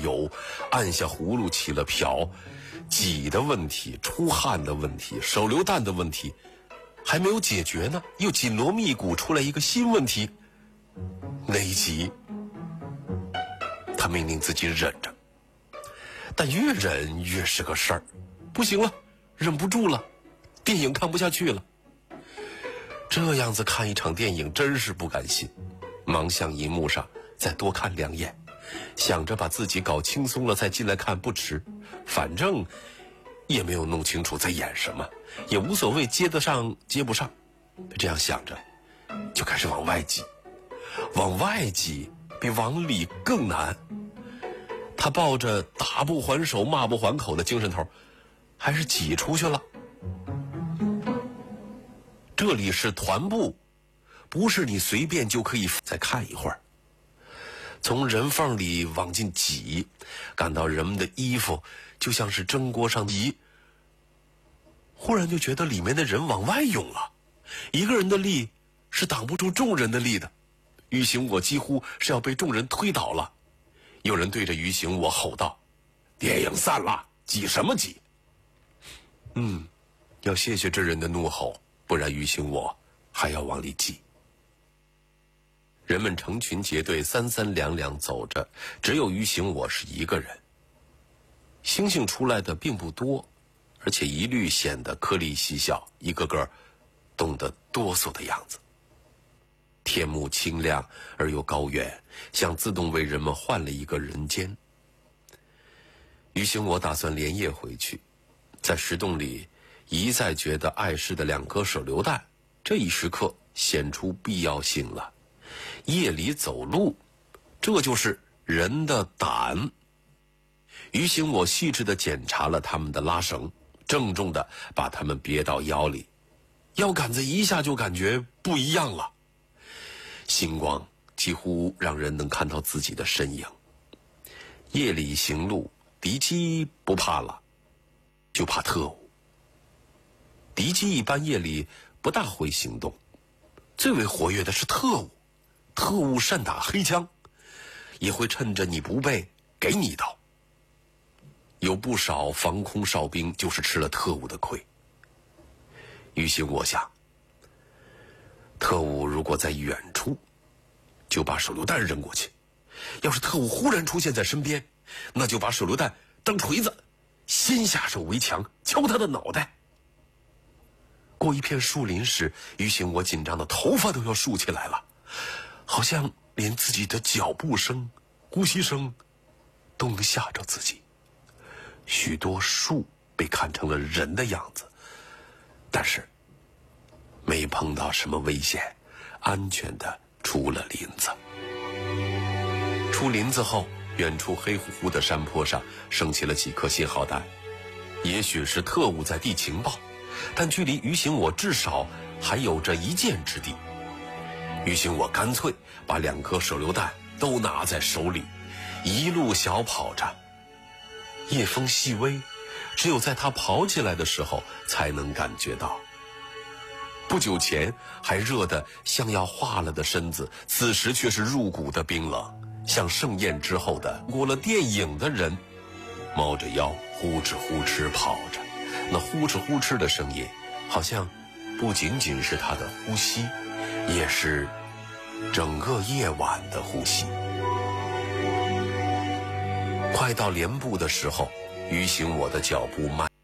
油，按下葫芦起了瓢，挤的问题、出汗的问题、手榴弹的问题还没有解决呢，又紧锣密鼓出来一个新问题。那一集他命令自己忍着，但越忍越是个事儿，不行了，忍不住了，电影看不下去了。这样子看一场电影真是不甘心，忙向荧幕上再多看2眼，想着把自己搞轻松了再进来看不迟，反正也没有弄清楚在演什么，也无所谓接得上接不上。这样想着就开始往外挤，往外挤比往里更难。他抱着打不还手骂不还口的精神头，还是挤出去了。这里是团部，不是你随便就可以再看一会儿。从人缝里往进挤，感到人们的衣服就像是蒸锅上移，忽然就觉得里面的人往外涌了，一个人的力是挡不住众人的力的，于行我几乎是要被众人推倒了。有人对着于行我吼道：“电影散了，挤什么挤？”要谢谢这人的怒吼，不然于行我还要往里挤。人们成群结队，三三两两走着，只有于行我是一个人。星星出来的并不多，而且一律显得颗粒细小，一个个冻得哆嗦的样子。天幕清亮而又高远，像自动为人们换了一个人间。于行我打算连夜回去，在石洞里一再觉得碍事的2颗手榴弹，这一时刻显出必要性了。夜里走路，这就是人的胆。于行我细致地检查了他们的拉绳，郑重地把他们别到腰里，腰杆子一下就感觉不一样了，星光几乎让人能看到自己的身影。夜里行路，敌机不怕了，就怕特务。敌机一般夜里不大会行动，最为活跃的是特务。特务善打黑枪，也会趁着你不备给你一刀。有不少防空哨兵就是吃了特务的亏。于行我想，特务如果在远处，就把手榴弹扔过去；要是特务忽然出现在身边，那就把手榴弹当锤子，先下手为强，敲他的脑袋。过一片树林时，于行我紧张的头发都要竖起来了，好像连自己的脚步声、呼吸声都能吓着自己。许多树被看成了人的样子，但是没碰到什么危险，安全的出了林子。出林子后，远处黑乎乎的山坡上升起了几颗信号弹，也许是特务在递情报，但距离于行我至少还有着1箭之地。于行我干脆把2颗手榴弹都拿在手里，一路小跑着。夜风细微，只有在他跑起来的时候才能感觉到。不久前还热得像要化了的身子，此时却是入骨的冰冷，像盛宴之后的过了电影的人，猫着腰呼哧呼哧跑着。那呼哧呼哧的声音，好像不仅仅是他的呼吸，也是整个夜晚的呼吸。快到连部的时候，于行我的脚步慢。